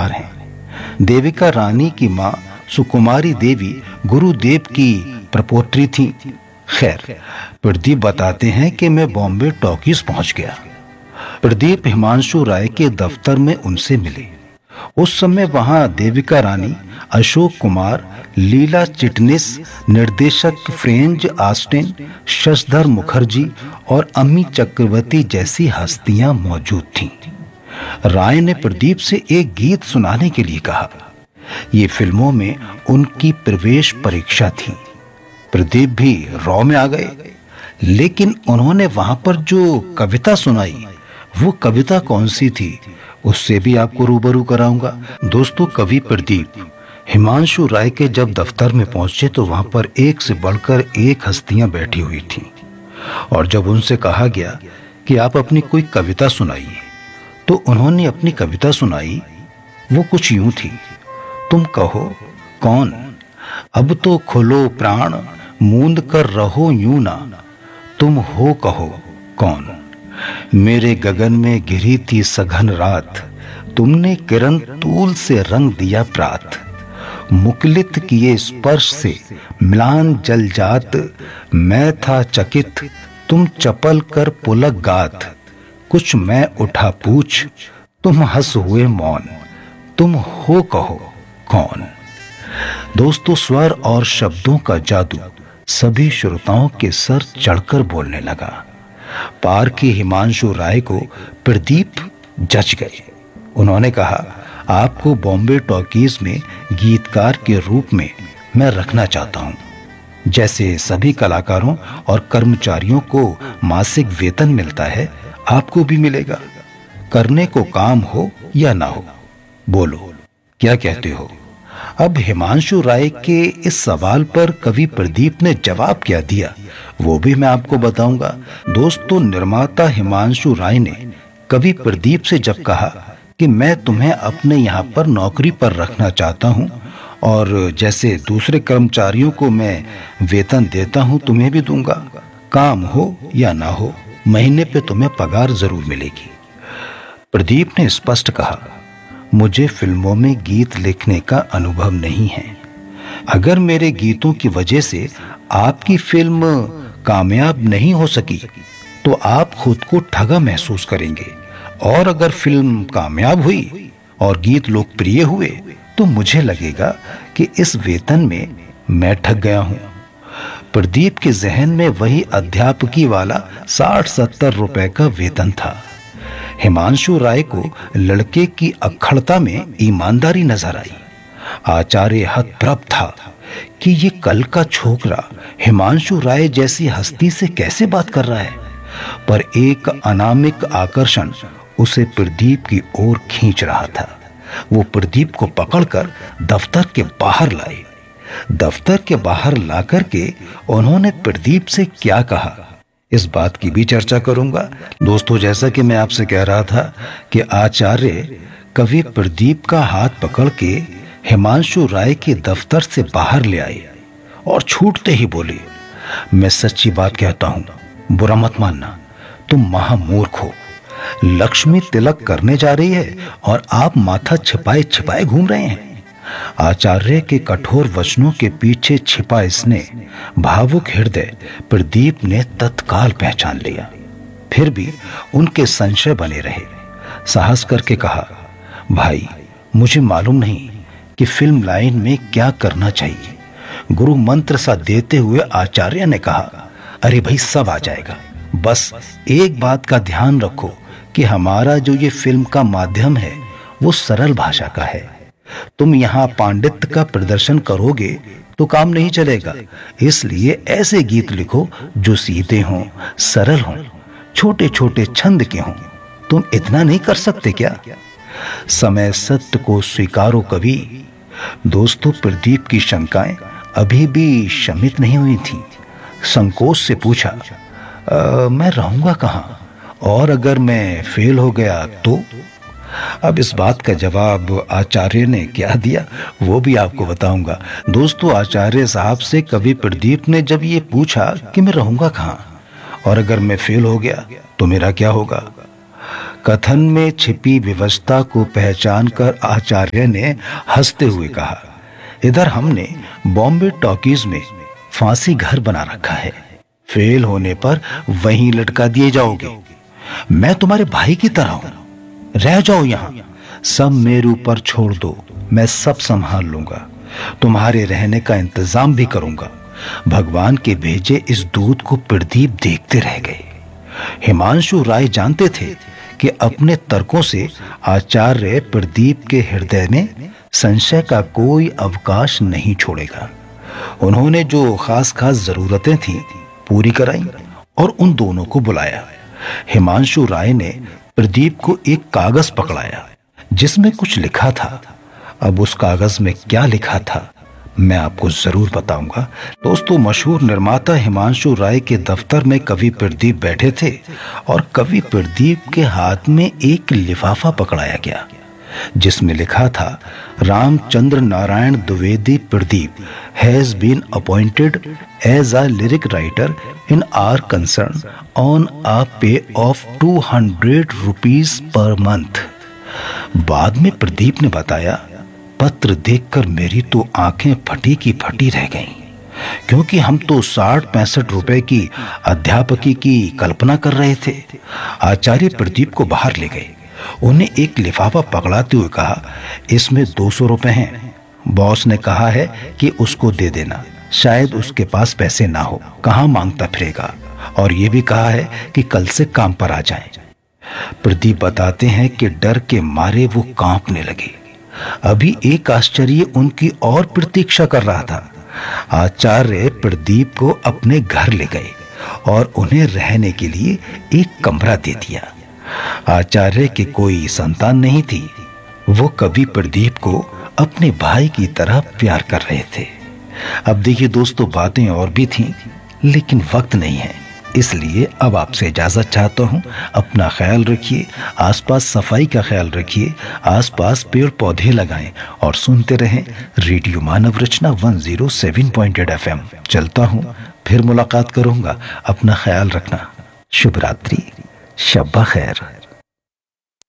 सूत्रधार हैं। देविका रानी की मां सुकुमारी देवी गुरुदेव की प्रपोत्री थी। खैर, प्रदीप बताते हैं कि मैं बॉम्बे टॉकीज पहुंच गया। प्रदीप हिमांशु राय के दफ्तर में उनसे मिले। उस समय वहां देविका रानी, अशोक कुमार, लीला चिटनिस, निर्देशक फ्रेंज आस्टिन, शशधर मुखर्जी और अम्मी चक्रवर्ती जैसी हस्तियां मौजूद थीं। राय ने प्रदीप से एक गीत सुनाने के लिए कहा। ये फिल्मों में उनकी प्रवेश परीक्षा थी। प्रदीप भी रौ में आ गए, लेकिन उन्होंने वहां पर जो कविता सुनाई, वो कविता कौन सी थी, उससे भी आपको रूबरू कराऊंगा। दोस्तों, कवि प्रदीप हिमांशु राय के जब दफ्तर में पहुंचे तो वहां पर एक से बढ़कर एक हस्तियां बैठी हुई थीं, और जब उनसे कहा गया कि आप अपनी कोई कविता सुनाइए, तो उन्होंने अपनी कविता सुनाई। वो कुछ यूं थी। तुम कहो कौन, अब तो खुलो प्राण, मूंद कर रहो यूं ना, तुम हो कहो कौन। मेरे गगन में घिरी थी सघन रात, तुमने किरण तूल से रंग दिया प्रात। मुकलित किए स्पर्श से म्लान जल जात, मैं था चकित, तुम चपल कर पुलक गात। कुछ मैं उठा पूछ, तुम हंस हुए मौन, तुम हो कहो कौन। दोस्तों, स्वर और शब्दों का जादू सभी श्रोताओं के सर चढ़कर बोलने लगा। पार के हिमांशु राय को प्रदीप जच गए। उन्होंने कहा, आपको बॉम्बे टॉकीज में गीतकार के रूप में मैं रखना चाहता हूं। जैसे सभी कलाकारों और कर्मचारियों को मासिक वेतन मिलता है, आपको भी मिलेगा। करने को काम हो या ना हो, बोलो क्या कहते हो। अब हिमांशु राय के इस सवाल पर कवि प्रदीप ने जवाब क्या दिया, वो भी मैं आपको बताऊंगा। दोस्तों, निर्माता हिमांशु राय ने कवि प्रदीप से जब कहा कि मैं तुम्हें अपने यहाँ पर नौकरी पर रखना चाहता हूँ, और जैसे दूसरे कर्मचारियों को मैं वेतन देता हूँ, तुम्हें भी दूंगा। काम हो या ना हो, महीने पे तुम्हें पगार जरूर मिलेगी। प्रदीप ने स्पष्ट कहा, मुझे फिल्मों में गीत लिखने का अनुभव नहीं है। अगर मेरे गीतों की वजह से आपकी फिल्म कामयाब नहीं हो सकी, तो आप खुद को ठगा महसूस करेंगे, और अगर फिल्म कामयाब हुई और गीत लोकप्रिय हुए, तो मुझे लगेगा कि इस वेतन में मैं ठग गया हूं। प्रदीप के जहन में वही अध्यापकी वाला 60-70 रुपए का वेतन था। हिमांशु राय को लड़के की अक्खड़ता में ईमानदारी नजर आई। आचार्य हतप्रभ था कि ये कल का छोकरा हिमांशु राय जैसी हस्ती से कैसे बात कर रहा है, पर एक अनामिक आकर्षण उसे प्रदीप की ओर खींच रहा था। वो प्रदीप को पकड़कर दफ्तर के बाहर लाए। दफ्तर के बाहर लाकर के उन्होंने प्रदीप से क्या कहा, इस बात की भी चर्चा करूंगा। दोस्तों, जैसा कि मैं आपसे कह रहा था कि आचार्य कवि प्रदीप का हाथ पकड़ के हिमांशु राय के दफ्तर से बाहर ले आए और छूटते ही बोले, मैं सच्ची बात कहता हूं, बुरा मत मानना, तुम महामूर्ख हो। लक्ष्मी तिलक करने जा रही है और आप माथा छिपाए छिपाए घूम रहे हैं। आचार्य के कठोर वचनों के पीछे छिपा स्नेह, भावुक हृदय प्रदीप ने तत्काल पहचान लिया। फिर भी उनके संशय बने रहे। साहस करके कहा, भाई, मुझे मालूम नहीं कि फिल्म लाइन में क्या करना चाहिए। गुरु मंत्र सा देते हुए आचार्य ने कहा, अरे भाई, सब आ जाएगा, बस एक बात का ध्यान रखो कि हमारा जो ये फिल्म का माध्यम है वो सरल भाषा का है। तुम यहाँ पांडित्य का प्रदर्शन करोगे तो काम नहीं चलेगा, इसलिए ऐसे गीत लिखो जो सीधे हों, सरल हों, छोटे छोटे छंद के हों। तुम इतना नहीं कर सकते क्या? समय सत्य को स्वीकारो कवि। दोस्तों, प्रदीप की शंकाएं अभी भी शमित नहीं हुई थीं। संकोच से पूछा, मैं रहूंगा कहाँ, और अगर मैं फेल हो गया तो? अब इस बात का जवाब आचार्य ने क्या दिया वो भी आपको बताऊंगा। दोस्तों, आचार्य साहब से कवि प्रदीप ने जब ये पूछा कि मैं रहूंगा कहाँ और अगर मैं फेल हो गया तो मेरा क्या होगा, कथन में छिपी विवशता को पहचान कर आचार्य ने हंसते हुए कहा, इधर हमने बॉम्बे टॉकीज में फांसी घर बना रखा है, फेल होने पर वहीं लटका दिए जाओगे। मैं तुम्हारे भाई की तरह हूं, रह जाओ यहां, सब मेरे ऊपर छोड़ दो, मैं सब संभाल लूंगा, तुम्हारे रहने का इंतजाम भी करूंगा। भगवान के भेजे इस दूत को प्रदीप देखते रह गए। हिमांशु राय जानते थे कि अपने तर्कों से आचार्य प्रदीप के हृदय में संशय का कोई अवकाश नहीं छोड़ेगा। उन्होंने जो खास जरूरतें थीं पूरी कराई और उन दोनों को बुलाया। हिमांशु राय ने प्रदीप को एक कागज पकड़ाया जिसमें कुछ लिखा था। अब उस कागज में क्या लिखा था मैं आपको जरूर बताऊंगा। दोस्तों, मशहूर निर्माता हिमांशु राय के दफ्तर में कवि प्रदीप बैठे थे और कवि प्रदीप के हाथ में एक लिफाफा पकड़ाया गया जिसमें लिखा था, Ramchandra Narayan Dwivedi Pradeep has been appointed as a lyric writer in our concern on a पे ऑफ 200 रुपीज पर मंथ। बाद में प्रदीप ने बताया, पत्र देखकर मेरी तो आंखें फटी की फटी रह गईं, क्योंकि हम तो 60-65 रुपए की अध्यापकी की कल्पना कर रहे थे। आचार्य प्रदीप को बाहर ले गए। उन्हें एक लिफाफा पकड़ाते हुए कहा, इसमें 200 रुपए हैं। बॉस ने कहा है कि उसको दे देना, शायद उसके पास पैसे ना हो, कहां मांगता फिरेगा, और ये भी कहा है कि कल से काम पर आ जाएं। प्रदीप बताते हैं कि डर के मारे वो कांपने लगे। अभी एक आश्चर्य उनकी और प्रतीक्षा कर रहा था। आचार्य प्रदीप को अपने घर ले गए और उन्हें रहने के लिए एक कमरा दे दिया। आचार्य की कोई संतान नहीं थी। वो कवि प्रदीप को अपने भाई की तरह प्यार कर रहे थे। अब देखिए दोस्तों, बातें और भी थीं, लेकिन वक्त नहीं है, इसलिए अब आपसे इजाजत चाहता हूं। अपना ख्याल रखिए, आसपास सफाई का ख्याल रखिए, आसपास पेड़ पौधे लगाएं और सुनते रहें रेडियो मानव रचना 107.8 FM। चलता हूं, फिर मुलाकात करूंगा। अपना ख्याल रखना। शुभ रात्रि, शब खैर।